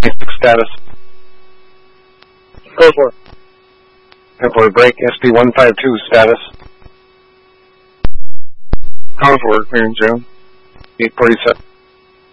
status. Go for it. Airport break, SB-152 status. Call for clearing zone. 847.